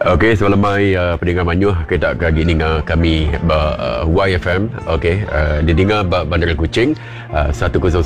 Okey, semalam mai pendengar Manyuh kita kagi ninga kami YFM. Okey, didengar Bandar Kuching 101.3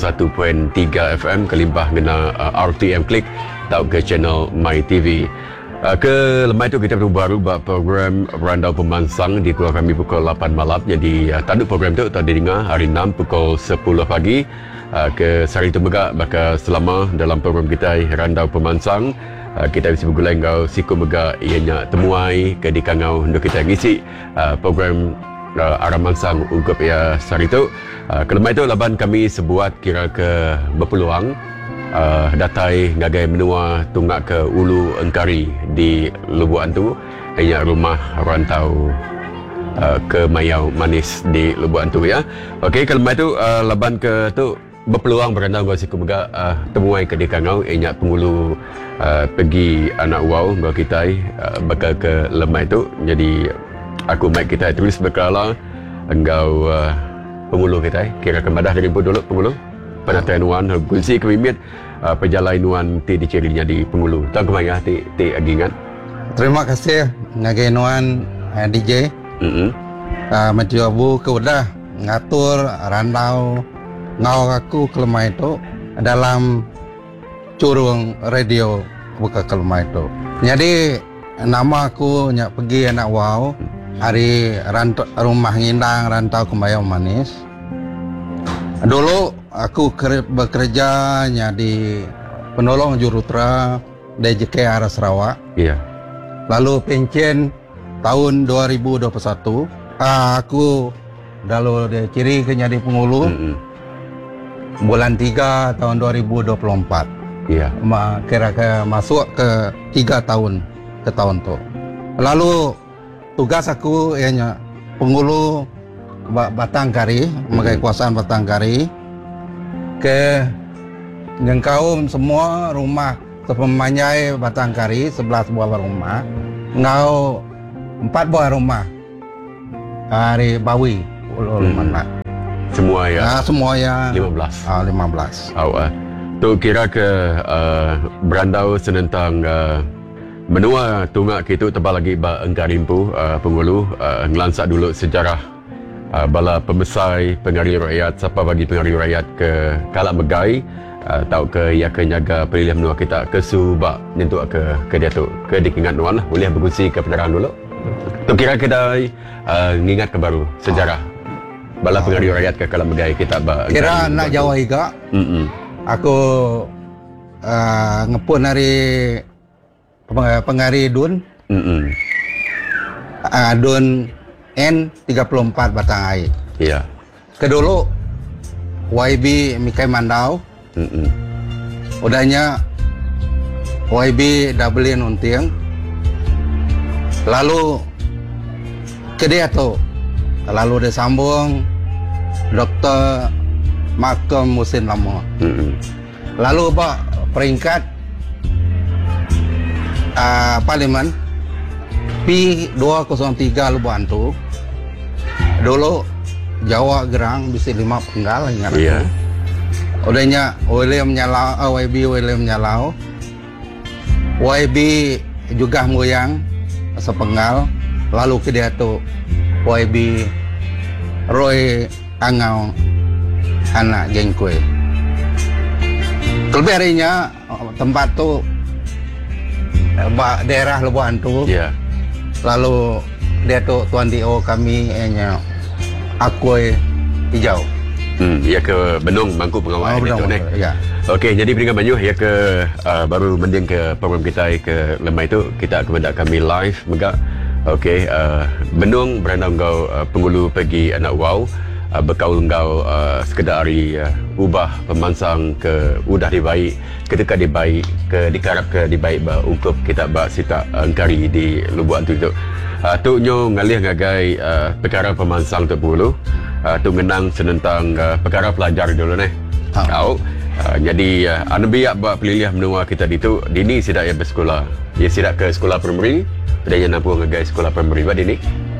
FM kelimpah ngena RTM Klik tau ke channel My TV. Ke lemai tu kita baru buat program Randau Pemansang di keluar kami pukul 8 malam. Jadi tanduk program tu tadi dengar hari 6 pukul 10 pagi. Ke Sari Temegak maka selama dalam program kita Randau Pemansang kita bisa bergulai ngau siku megak ianya temuai ke di kangau untuk kita ngisi program Aramansang ungkup ya Sari tu. Kelemai tu laban kami sebuat kira ke berpeluang datai ngagai menua tunggak ke Ulu Engkari di Lubuk Antu ianya rumah rantau ke Mayau Manis di Lubuk Antu ya. Okey, kelemai tu laban ke tu berpeluang berandau gua siku megak temuai ke di kangau ianya pengulu pergi anak wow gua kita bakal ke lemai tu. Jadi aku mic kita tulis berkala engkau pengulu kita kira kemadah dari dulu pengulu penatian wan kunci kemimit perjalanan ti dicirinya di pengulu tak kemaya ti agingan. Terima kasih ngagainuan DJ Maju Abu ke udah ngatur randau ngau aku kelemai itu dalam curung radio buka kelemai itu. Jadi nama aku nyak pergi anak wow hari rumah ngindang rantau ke Mayau Manis. Dulu aku bekerja di penolong jurutra DJK arah Sarawak. Iya. Lalu pensiun tahun 2021. Aku dalu dia ciri ke jadi pengulu. Bulan 3 tahun 2024. Iya. Kira-kira masuk ke 3 tahun ke tahun tu. Lalu tugas aku ianya pengulu Batang Kari, memakai kuasaan Batang Kari ke ngengkau semua rumah sepemanyai Batang Kari 11 buah rumah. Ngau 4 buah rumah. Hari Bawi mana. Semua ya. Semua ya 15. 15. Tu kira ke berandau senentang menua tunggak kita tebal lagi ba engkarimpu pengulu ngelansak dulu sejarah bala pembesar pengaruh rakyat siapa bagi pengaruh rakyat ke Kalak Megai tau ke ya ke nyaga pilihan menua kita ke Subak nyentuk ke dia tu ke dikingat nuan lah boleh berkongsi ke penerangan dulu. Tu kira kita ngingat ke baru sejarah bala pengaruh rakyat ke Kalak Megai kita ba kira nak Jawa juga. Aku ngepun hari pengari Dun. Dun N34 Batang Air. Iya. Kedulu YB Mikai Mandau. Udahnya YB Dublin Untiang. Lalu ke dia tu. Lalu dia sambung Dr. Malcolm Musin Lama. Lalu peringkat Parlimen P203 Lubuk Antu. Dulu Jawa Gerang bisa 5 penggal ingat aku. Iya. Udahnya William Nyalau, YB William Nyalau. YB juga Nguyang sepenggal. Lalu ke dia tu YB Roy Angau anak Jengkue. Kelebih harinya tempat tu daerah Lubuk Antu. Iya. Lalu dia tu tuan DO kami Akui Hijau. Ya ke Benung Mangku Pengawal itu nih. Ya. Okey, jadi pendengar Manyuh ya ke baru mending ke program kita ke lemai tu kita kepada kami live megak. Okey, Benung berandau kau pengulu pergi anak wow berkaul kau sekedar hari ubah pemansang ke udah dibaik ketika dibaik ke dikarap ke dibaik ba ungkup kita ba sita engkari di Lubuk Antu itu. Tu nyo ngalih ngagai perkara pemansang tu pulu. Tu ngenang senentang perkara pelajar dulu nih. Tahu. Jadi anu biak ba pelilih menua kita itu dini sidak ya bersekolah. Dia sidak ke sekolah primary, dia nampu ngagai sekolah primary ba dini.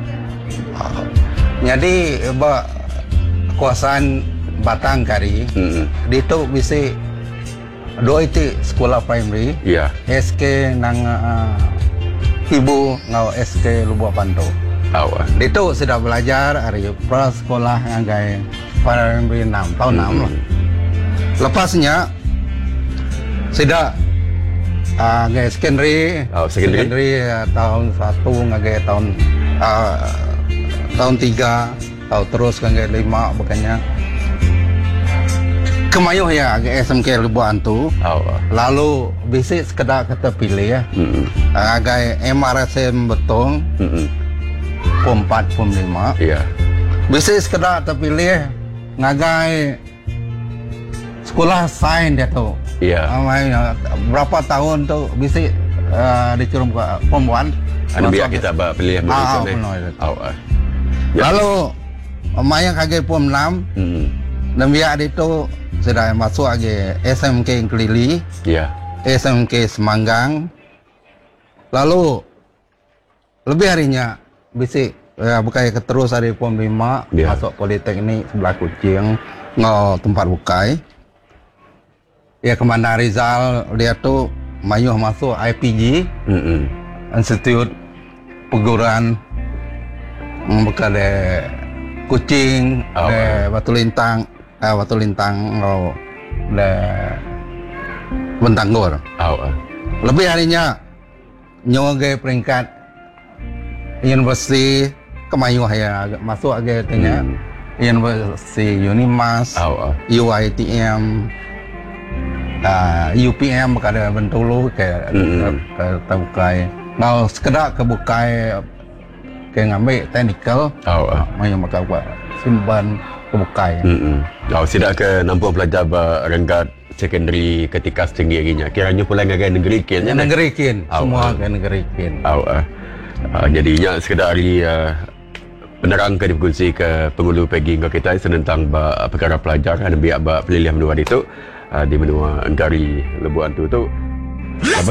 Jadi ba kuasaan Batang Kari di tu bisa dua itu sekolah primary. Iya. SK nang ibu ngau SK Lubuk Panto. Awak. Itu sudah belajar hari prasekolah ngagai primary 6 tahun 6 lah. Lepasnya sudah ngagai secondary, secondary. Tahun 1 ngagai tahun 3 tahu terus ngagai 5 bukannya. Kemayuh ya agak SMK Lubuk Antu. Lalu bisik sekedar kata pilih ya. Agak MRSM Betong. Pom 4, Pom 5. Ya. Bisik sekedar terpilih ngagai sekolah sains dia tu. Ya. Berapa tahun tu bisik dikirim ke Pom 1. Anu biar kita pilih Malaysia ni. Lalu Maya kagai Pom 6. Dan biar itu sudah masuk lagi SMK Kelili. Ya. SMK Semanggang. Lalu lebih harinya bisik bukai terus dari Pom 5 masuk Politeknik sebelah Kuching ngau tempat bukai. Ya Kemana Rizal dia tu mayuh masuk IPG. Institut Perguruan bukan de Kuching, de Batu Lintang ngau de Bentanggur. Lebih harinya nyoge peringkat Universiti Kemayuh ya masuk agak tanya Universiti Unimas, UITM, UPM kada Bentulu ke terbukai. Ngau sekedar kebukai ke ngambil technical. Mayu maka buat simpan kebukai. Sidak ke nampak pelajar berenggat secondary ketika setinggi harinya. Kiranya pula ngagai negeri kin. Negeri kin. Semua ke negeri kin. Jadinya sekedar hari penerang ke difungsi ke pengulu pegi ngau kita tentang perkara pelajar dan biak pelilihan menua itu di menua Enggari Lubuk Antu tu.